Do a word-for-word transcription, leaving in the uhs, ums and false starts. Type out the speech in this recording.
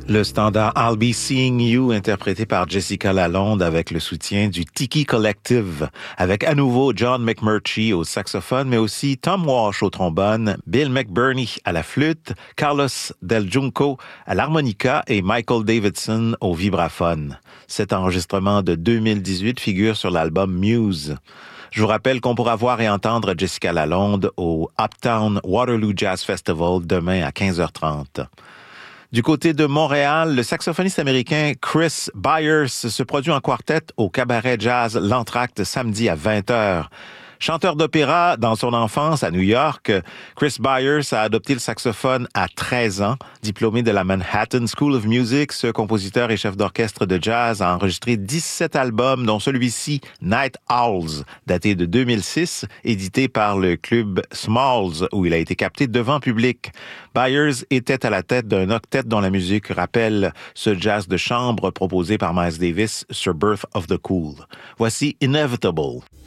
Le standard I'll Be Seeing You, interprété par Jessica Lalonde avec le soutien du Tiki Collective, avec à nouveau John McMurtry au saxophone, mais aussi Tom Walsh au trombone, Bill McBurney à la flûte, Carlos Del Junco à l'harmonica et Michael Davidson au vibraphone. Cet enregistrement de deux mille dix-huit figure sur l'album Muse. Je vous rappelle qu'on pourra voir et entendre Jessica Lalonde au Uptown Waterloo Jazz Festival demain à quinze heures trente. Du côté de Montréal, le saxophoniste américain Chris Byers se produit en quartet au cabaret jazz L'Entracte samedi à vingt heures. Chanteur d'opéra dans son enfance à New York, Chris Byers a adopté le saxophone à treize ans. Diplômé de la Manhattan School of Music, ce compositeur et chef d'orchestre de jazz a enregistré dix-sept albums, dont celui-ci, Night Owls, daté de deux mille six, édité par le club Smalls, où il a été capté devant public. Byers était à la tête d'un octet dont la musique rappelle ce jazz de chambre proposé par Miles Davis sur Birth of the Cool. Voici Inevitable.